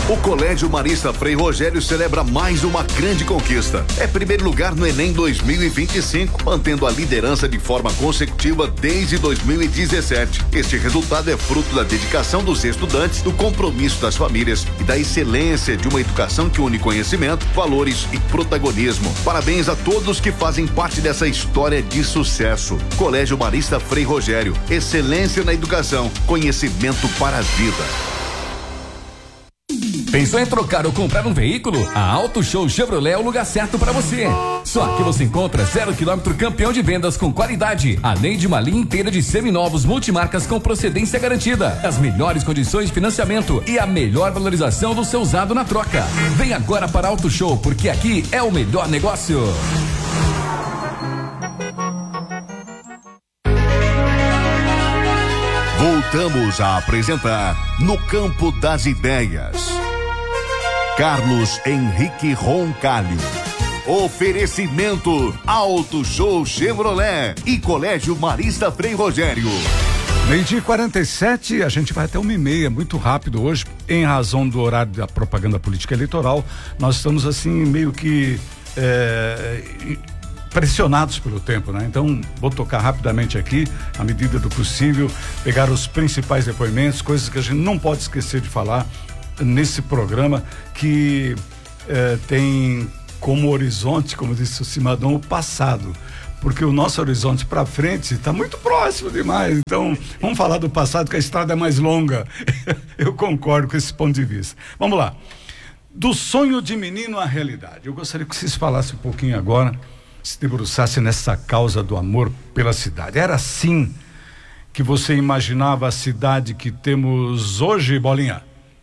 O Colégio Marista Frei Rogério celebra mais uma grande conquista. É primeiro lugar no Enem 2025, mantendo a liderança de forma consecutiva desde 2017. Este resultado é fruto da dedicação dos estudantes, do compromisso das famílias e da excelência de uma educação que une conhecimento, valores e protagonismo. Parabéns a todos que fazem parte dessa história de sucesso. Colégio Marista Frei Rogério, excelência na educação, conhecimento para a vida. Pensou em trocar ou comprar um veículo? A Auto Show Chevrolet é o lugar certo para você. Só aqui você encontra 0 km campeão de vendas com qualidade, além de uma linha inteira de seminovos multimarcas com procedência garantida, as melhores condições de financiamento e a melhor valorização do seu usado na troca. Vem agora para a Auto Show, porque aqui é o melhor negócio. Voltamos a apresentar No Campo das Ideias. Carlos Henrique Roncalho. Oferecimento Auto Show Chevrolet e Colégio Marista Frei Rogério. 12h47, a gente vai até 1h30, muito rápido hoje, em razão do horário da propaganda política eleitoral. Nós estamos assim meio que pressionados pelo tempo, né? Então vou tocar rapidamente aqui, à medida do possível, pegar os principais depoimentos, coisas que a gente não pode esquecer de falar nesse programa que tem como horizonte, como disse o Cimadão, o passado, porque o nosso horizonte para frente está muito próximo demais. Então vamos falar do passado, que a estrada é mais longa. Eu concordo com esse ponto de vista. Vamos lá, do sonho de menino à realidade. Eu gostaria que vocês falassem um pouquinho agora, se debruçasse nessa causa do amor pela cidade. Era assim que você imaginava a cidade que temos hoje, Bolinha?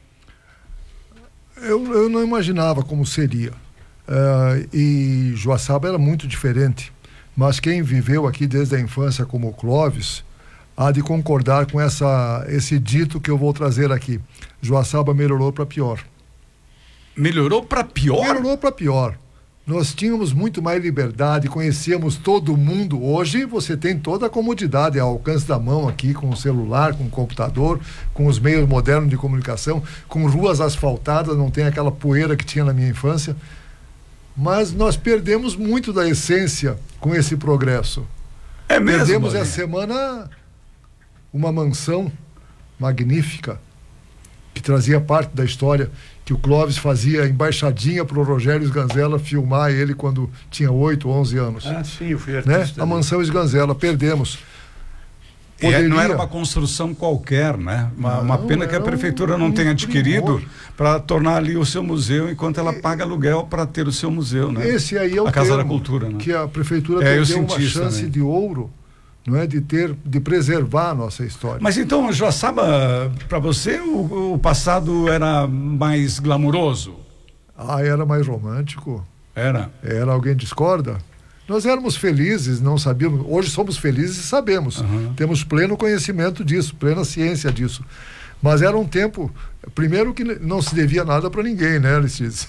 Eu não imaginava como seria. E Joaçaba era muito diferente. Mas quem viveu aqui desde a infância como o Clóvis há de concordar com esse dito que eu vou trazer aqui. Joaçaba melhorou para pior. Melhorou para pior? Melhorou para pior. Nós tínhamos muito mais liberdade, conhecíamos todo mundo. Hoje você tem toda a comodidade ao alcance da mão aqui, com o celular, com o computador, com os meios modernos de comunicação, com ruas asfaltadas, não tem aquela poeira que tinha na minha infância. Mas nós perdemos muito da essência com esse progresso. É mesmo? Perdemos essa semana uma mansão magnífica que trazia parte da história, que o Clóvis fazia embaixadinha pro Rogério Sganzella filmar ele quando tinha 8, 11 anos. Ah, sim, eu fui artista. A mansão Sganzella, perdemos. Não era uma construção qualquer, né? Uma pena que a prefeitura não tenha adquirido para tornar ali o seu museu, enquanto ela paga aluguel para ter o seu museu, né? Esse aí é o a Casa da termo, Cultura, né? Que a prefeitura perdeu uma chance também de ouro, não é, de preservar a nossa história. Mas então, Joaçaba, para você o passado era mais glamuroso? Era mais romântico. Era? Alguém discorda? Nós éramos felizes, não sabíamos. Hoje somos felizes e sabemos. Uhum. Temos pleno conhecimento disso, plena ciência disso. Mas era um tempo, primeiro, que não se devia nada para ninguém, né, Aristides?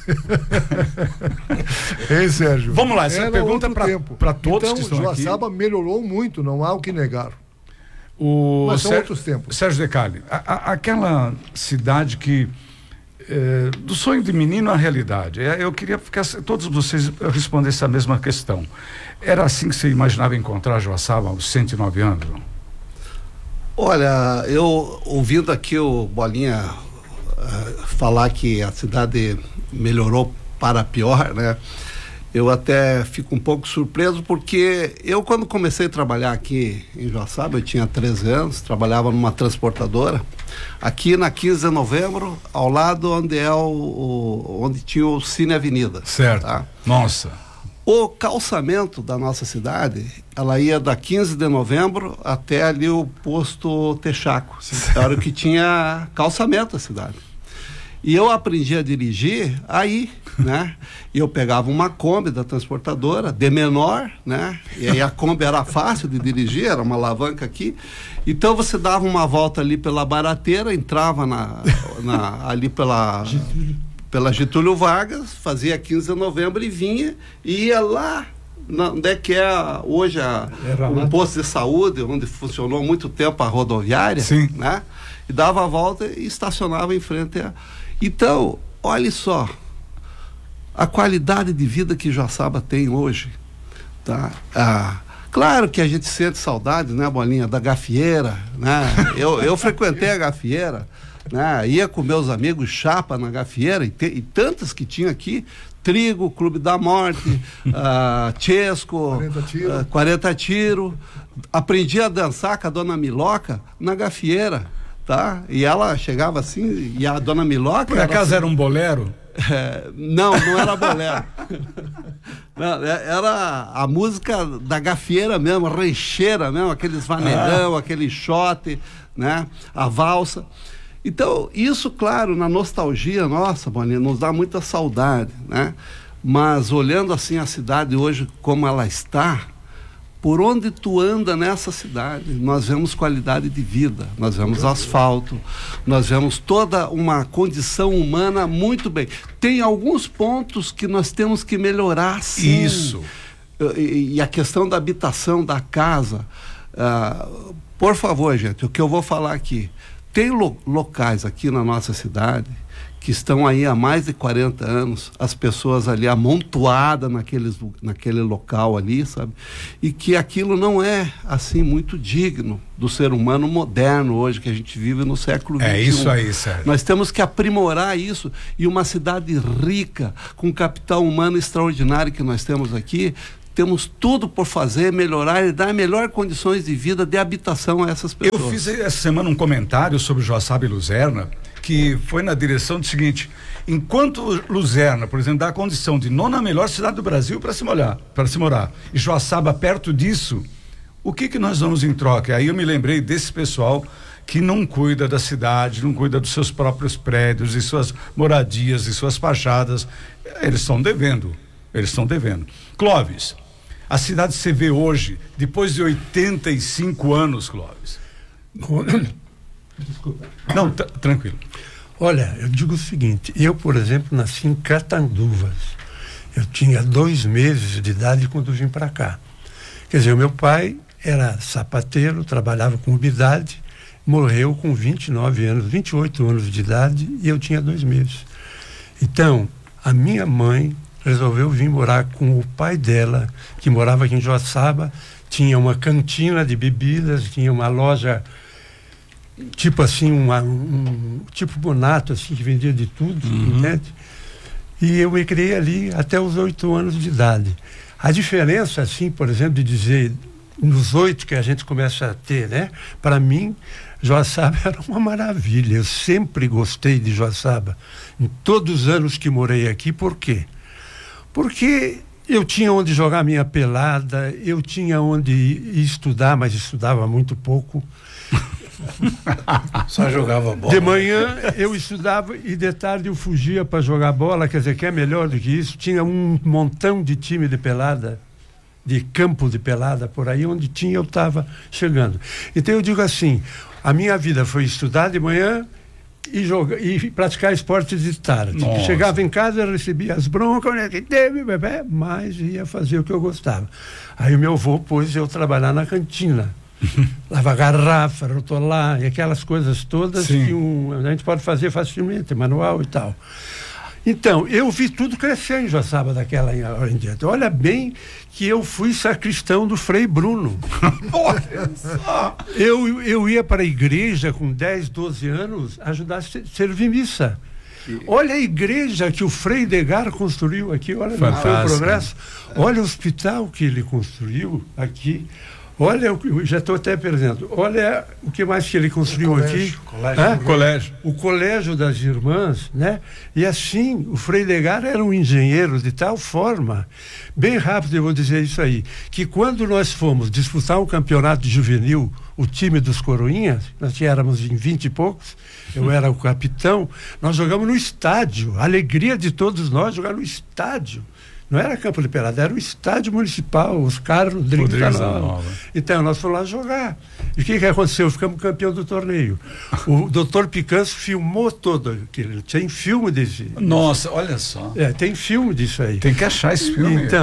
Hein, Sérgio? Vamos lá, essa pergunta para todos então, que estão aqui. Joaçaba melhorou muito, não há o que negar. Mas são outros tempos. Sérgio Decali, aquela cidade que do sonho de menino à realidade, eu queria que todos vocês respondessem a mesma questão. Era assim que você imaginava encontrar Joaçaba aos 109 anos? Olha, eu ouvindo aqui o Bolinha falar que a cidade melhorou para pior, né? Eu até fico um pouco surpreso, porque eu, quando comecei a trabalhar aqui em Joaçaba, eu tinha 13 anos, trabalhava numa transportadora, aqui na 15 de novembro, ao lado onde tinha o Cine Avenida. Certo. Tá? Nossa. O calçamento da nossa cidade, ela ia da 15 de novembro até ali o posto Texaco. Era o que tinha calçamento da cidade. E eu aprendi a dirigir aí, né? E eu pegava uma Kombi da transportadora, de menor, né? E aí a Kombi era fácil de dirigir, era uma alavanca aqui. Então você dava uma volta ali pela Barateira, entrava ali pela Getúlio Vargas, fazia 15 de novembro e vinha e ia lá onde é que é hoje um posto de saúde, onde funcionou muito tempo a rodoviária, sim, né? E dava a volta e estacionava em frente a... Então, olha só, a qualidade de vida que Joaçaba tem hoje, tá? Claro que a gente sente saudade, né, Bolinha, da gafieira, né? Eu frequentei a gafieira, né? Ia com meus amigos chapa na gafieira, e tantas que tinha aqui, Trigo, Clube da Morte, Chesco, 40 Tiro. Aprendi a dançar com a dona Miloca na gafieira, tá? E ela chegava assim, e a dona Miloca... Por acaso assim, era um bolero? Não era bolero. Não, era a música da gafieira mesmo, rancheira mesmo, aqueles vaneirão, aquele shot, né? A valsa. Então, isso, claro, na nostalgia nossa, Boninha, nos dá muita saudade, né? Mas olhando assim a cidade hoje como ela está, por onde tu anda nessa cidade, nós vemos qualidade de vida, nós vemos asfalto, nós vemos toda uma condição humana muito bem. Tem alguns pontos que nós temos que melhorar, sim. Isso. E a questão da habitação, da casa, por favor, gente, o que eu vou falar aqui, tem locais aqui na nossa cidade que estão aí há mais de 40 anos, as pessoas ali amontoadas naquele local ali, sabe? E que aquilo não é, assim, muito digno do ser humano moderno hoje, que a gente vive no século XXI. É isso aí, Sérgio. Nós temos que aprimorar isso, e uma cidade rica, com capital humano extraordinário que nós temos aqui, temos tudo por fazer, melhorar e dar melhores condições de vida, de habitação a essas pessoas. Eu fiz essa semana um comentário sobre Joaçaba e Luzerna, que foi na direção do seguinte: enquanto Luzerna, por exemplo, dá a condição de nona melhor cidade do Brasil para se morar, e Joaçaba perto disso, o que nós vamos em troca? Aí eu me lembrei desse pessoal que não cuida da cidade, não cuida dos seus próprios prédios, de suas moradias, de suas fachadas. Eles estão devendo. Clóvis, a cidade se vê hoje, depois de 85 anos, Clóvis. Desculpa. Não, tranquilo. Olha, eu digo o seguinte, eu, por exemplo, nasci em Catanduvas. Eu tinha 2 meses de idade quando vim para cá. Quer dizer, o meu pai era sapateiro, trabalhava com umidade, morreu com 29 anos, 28 anos de idade, e eu tinha 2 meses. Então, a minha mãe resolveu vir morar com o pai dela, que morava aqui em Joaçaba, tinha uma cantina de bebidas, tinha uma loja, tipo assim, tipo Bonato, assim, que vendia de tudo, entende? E eu me criei ali até os 8 anos de idade. A diferença, assim, por exemplo, de dizer, nos 8 que a gente começa a ter, né? Para mim, Joaçaba era uma maravilha. Eu sempre gostei de Joaçaba. Em todos os anos que morei aqui, por quê? Porque eu tinha onde jogar minha pelada, eu tinha onde ir estudar, mas estudava muito pouco. Só jogava bola. De manhã eu estudava e de tarde eu fugia para jogar bola, quer dizer, que é melhor do que isso. Tinha um montão de time de pelada, de campo de pelada por aí, onde tinha eu estava chegando. Então eu digo assim, a minha vida foi estudar de manhã e jogar e praticar esportes de tarde. Chegava em casa, recebia as broncas, né, que teve, bebê, mas ia fazer o que eu gostava. Aí o meu avô pôs eu trabalhar na cantina. Lavar garrafa, rotolar e aquelas coisas todas que a gente pode fazer facilmente, manual e tal. Então, eu vi tudo crescer em Joaçaba daquela hora em diante. Olha bem que eu fui sacristão do Frei Bruno. eu ia para a igreja com 10, 12 anos ajudar a servir missa. Olha a igreja que o Frei Degar construiu aqui, olha o progresso. Olha o hospital que ele construiu aqui. Olha, eu já estou até apresentando. Olha o que mais que ele construiu aqui. Colégio. O colégio das irmãs, né? E assim, o Frei Degar era um engenheiro de tal forma, bem rápido eu vou dizer isso aí, que quando nós fomos disputar um campeonato juvenil, o time dos Coroinhas, nós éramos em 20 e poucos, eu era o capitão, nós jogamos no estádio, a alegria de todos nós jogar no estádio. Não era campo de pelada, era o estádio municipal, os caras Rodrigues da Nova. Então, nós fomos lá jogar. E o que aconteceu? Ficamos campeão do torneio. O Dr. Picanso filmou todo aquilo. Tem filme desse. Nossa, olha só. Tem filme disso aí. Tem que achar esse filme. Então,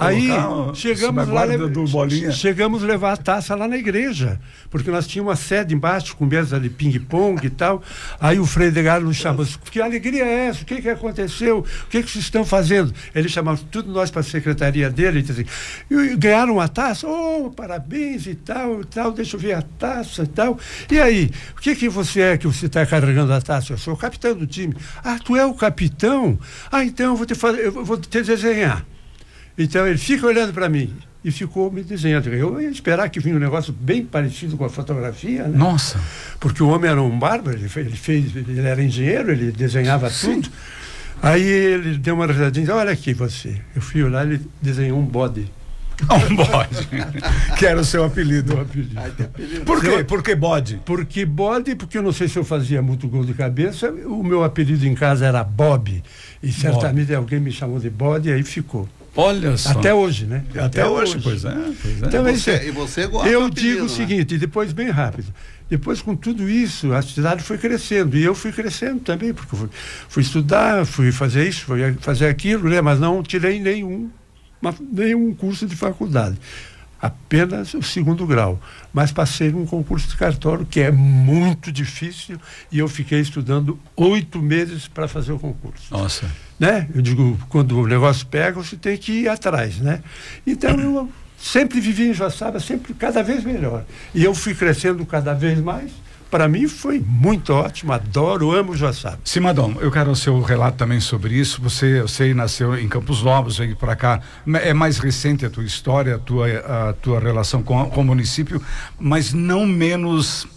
Aí chegamos lá, do Bolinha. chegamos a levar a taça lá na igreja, porque nós tínhamos uma sede embaixo com mesa de ping-pong e tal. Aí o Frei Edgar nos chamou, que alegria é essa? O que aconteceu? O que vocês estão fazendo? Ele chamava tudo nós para a secretaria dele e disse assim, e ganharam uma taça? Oh, parabéns e tal, deixa eu ver a taça e tal. E aí, o que você é que você está carregando a taça? Eu sou o capitão do time. Ah, tu é o capitão? Ah, então eu vou te desenhar. Então ele fica olhando para mim e ficou me desenhando. Eu ia esperar que vinha um negócio bem parecido com a fotografia, né? Nossa! Porque o homem era um bárbaro, ele era engenheiro, ele desenhava tudo. Aí ele deu uma risadinha e disse, olha aqui você. Eu fui lá, ele desenhou um bode. Um bode. Que era o seu apelido. Por quê? Por que bode? Porque bode, porque eu não sei se eu fazia muito gol de cabeça, o meu apelido em casa era Bob. E certamente alguém me chamou de bode e aí ficou. Olha só. Até hoje, né? Até hoje, pois é. Então, E você gosta eu do apelido, digo o seguinte, depois bem rápido. Depois, com tudo isso, a cidade foi crescendo. E eu fui crescendo também, porque fui estudar, fui fazer isso, fui fazer aquilo, né? Mas não tirei nenhum curso de faculdade. Apenas o 2º grau. Mas passei num concurso de cartório, que é muito difícil, e eu fiquei estudando 8 meses para fazer o concurso. Nossa. Né? Eu digo, quando o negócio pega, você tem que ir atrás, né? Então, eu sempre vivi em Joaçaba, sempre cada vez melhor. E eu fui crescendo cada vez mais. Para mim foi muito ótimo, adoro, amo Joaçaba. Simadão, eu quero o seu relato também sobre isso. Você, eu sei, nasceu em Campos Novos, veio para cá. É mais recente a tua história, a tua relação com o município, mas não menos